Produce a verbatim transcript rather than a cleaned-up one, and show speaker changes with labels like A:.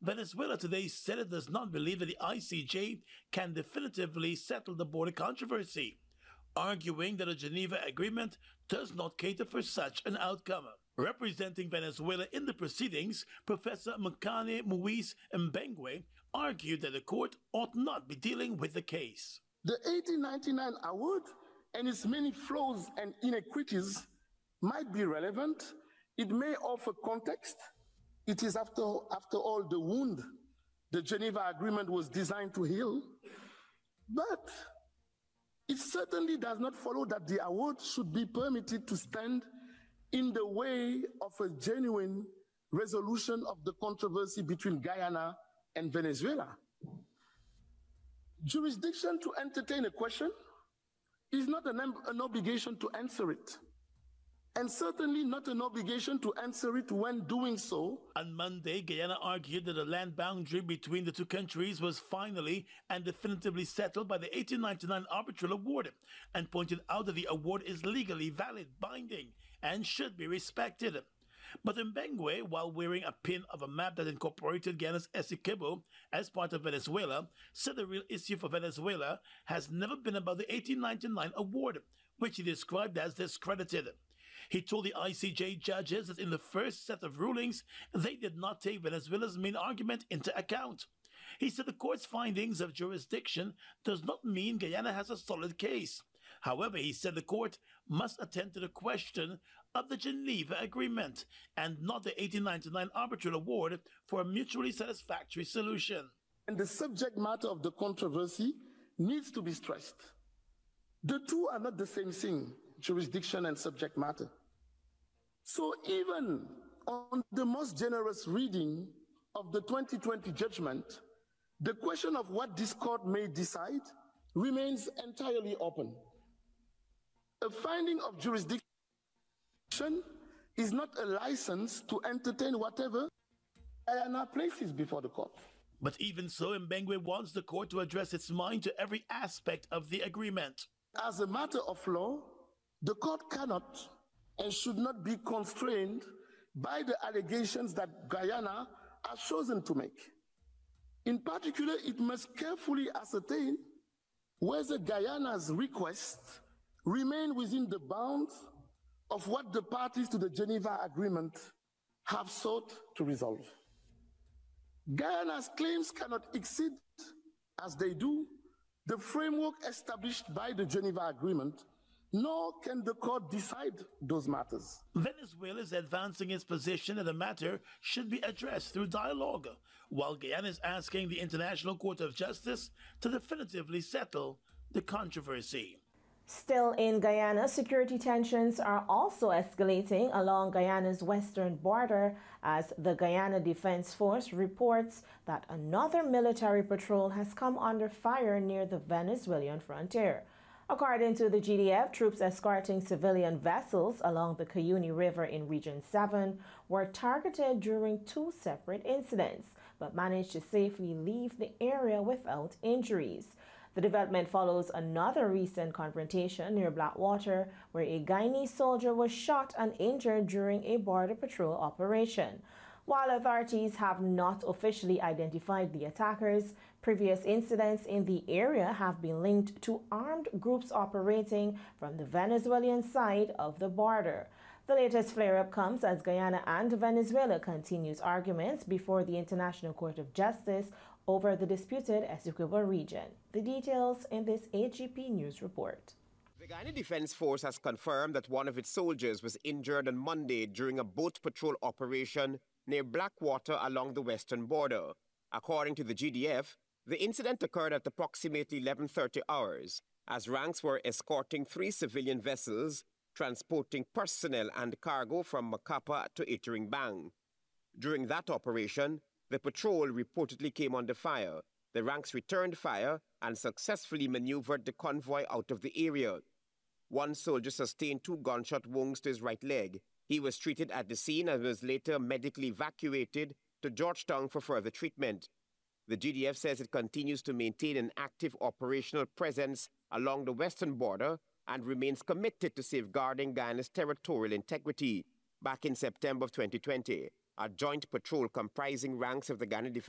A: Venezuela today said it does not believe that the I C J can definitively settle the border controversy, arguing that a Geneva agreement does not cater for such an outcome. Representing Venezuela in the proceedings, Professor Mkane Muiz Mbengwe argued that the court ought not be dealing with the case.
B: The eighteen ninety-nine award and its many flaws and inequities might be relevant. It may offer context. It is, after, after all, the wound the Geneva Agreement was designed to heal. But it certainly does not follow that the award should be permitted to stand in the way of a genuine resolution of the controversy between Guyana and Venezuela. Jurisdiction to entertain a question is not an, an obligation to answer it, and certainly not an obligation to answer it when doing so.
A: On Monday, Guyana argued that the land boundary between the two countries was finally and definitively settled by the eighteen ninety-nine arbitral award, and pointed out that the award is legally valid, binding, and should be respected. But Mbengwe, while wearing a pin of a map that incorporated Guyana's Essequibo as part of Venezuela, said the real issue for Venezuela has never been about the eighteen ninety-nine award, which he described as discredited. He told the I C J judges that in the first set of rulings, they did not take Venezuela's main argument into account. He said the court's findings of jurisdiction does not mean Guyana has a solid case. However, he said the court must attend to the question of the Geneva Agreement and not the eighteen ninety-nine arbitral award for a mutually satisfactory solution.
B: And the subject matter of the controversy needs to be stressed. The two are not the same thing, jurisdiction and subject matter. So even on the most generous reading of the twenty twenty judgment, the question of what this court may decide remains entirely open. A finding of jurisdiction is not a license to entertain whatever Guyana places before the court.
A: But even so, Mbengwe wants the court to address its mind to every aspect of the agreement.
B: As a matter of law, the court cannot and should not be constrained by the allegations that Guyana has chosen to make. In particular, it must carefully ascertain whether Guyana's requests remain within the bounds of what the parties to the Geneva Agreement have sought to resolve. Guyana's claims cannot exceed, as they do, the framework established by the Geneva Agreement, nor can the court decide those matters.
A: Venezuela is advancing its position that the matter should be addressed through dialogue, while Guyana is asking the International Court of Justice to definitively settle the controversy.
C: Still in Guyana, security tensions are also escalating along Guyana's western border as the Guyana Defense Force reports that another military patrol has come under fire near the Venezuelan frontier. According to the G D F, troops escorting civilian vessels along the Cuyuni River in Region seven were targeted during two separate incidents, but managed to safely leave the area without injuries. The development follows another recent confrontation near Blackwater, where a Guyanese soldier was shot and injured during a border patrol operation. While authorities have not officially identified the attackers, previous incidents in the area have been linked to armed groups operating from the Venezuelan side of the border. The latest flare-up comes as Guyana and Venezuela continues arguments before the International Court of Justice over the disputed Essequibo region. The details in this A G P News report.
D: The Guyana Defense Force has confirmed that one of its soldiers was injured on Monday during a boat patrol operation near Blackwater along the western border. According to the G D F, the incident occurred at approximately eleven thirty hours as ranks were escorting three civilian vessels transporting personnel and cargo from Macapa to Iterengbang. During that operation, the patrol reportedly came under fire. The ranks returned fire and successfully maneuvered the convoy out of the area. One soldier sustained two gunshot wounds to his right leg. He was treated at the scene and was later medically evacuated to Georgetown for further treatment. The G D F says it continues to maintain an active operational presence along the western border and remains committed to safeguarding Guyana's territorial integrity. Back in September of twenty twenty, a joint patrol comprising ranks of the Guyana Defense